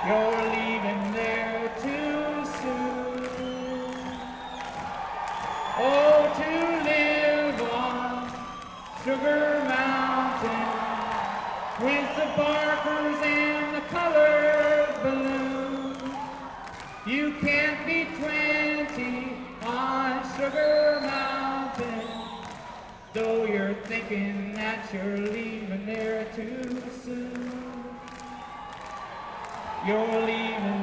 You're leaving there too soon. Oh, to live on Sugar Mountain with the barkers and the colored balloons. You can't be 20 on Sugar Mountain, though you're thinking that you're leaving there too soon. You're leaving